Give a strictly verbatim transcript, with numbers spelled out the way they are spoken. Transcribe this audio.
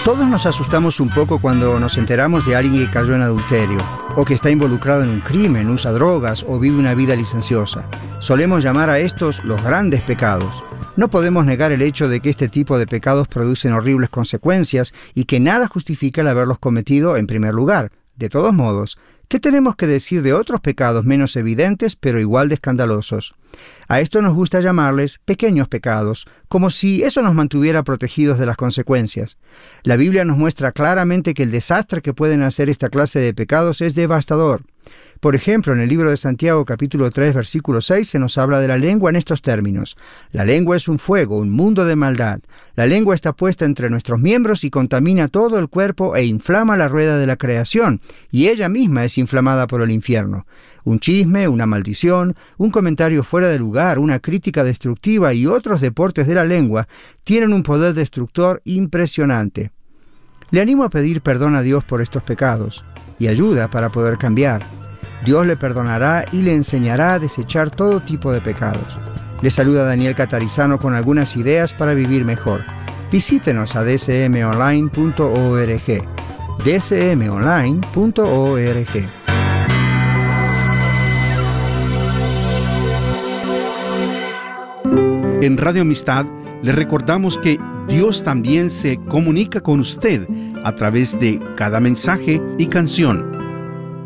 Todos nos asustamos un poco cuando nos enteramos de alguien que cayó en adulterio, o que está involucrado en un crimen, usa drogas o vive una vida licenciosa. Solemos llamar a estos los grandes pecados. No podemos negar el hecho de que este tipo de pecados producen horribles consecuencias y que nada justifica el haberlos cometido en primer lugar. De todos modos, ¿qué tenemos que decir de otros pecados menos evidentes pero igual de escandalosos? A esto nos gusta llamarles pequeños pecados, como si eso nos mantuviera protegidos de las consecuencias. La Biblia nos muestra claramente que el desastre que pueden hacer esta clase de pecados es devastador. Por ejemplo, en el libro de Santiago, capítulo tres, versículo seis, se nos habla de la lengua en estos términos. La lengua es un fuego, un mundo de maldad. La lengua está puesta entre nuestros miembros y contamina todo el cuerpo e inflama la rueda de la creación, y ella misma es inflamada por el infierno. Un chisme, una maldición, un comentario fuera de lugar, una crítica destructiva y otros deportes de la lengua tienen un poder destructor impresionante. Le animo a pedir perdón a Dios por estos pecados y ayuda para poder cambiar. Dios le perdonará y le enseñará a desechar todo tipo de pecados. Le saluda Daniel Catarizano con algunas ideas para vivir mejor. Visítenos a d c m online punto org. d c m online punto org. En Radio Amistad le recordamos que Dios también se comunica con usted a través de cada mensaje y canción.